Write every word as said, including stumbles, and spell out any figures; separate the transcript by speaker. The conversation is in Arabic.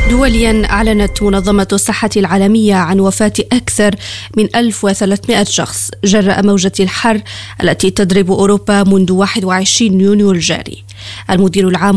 Speaker 1: دوليا أعلنت منظمة الصحة العالمية عن وفاة أكثر من ألف وثلاثمائة شخص جراء موجة الحر التي تضرب أوروبا منذ واحد وعشرين يونيو الجاري. المدير العام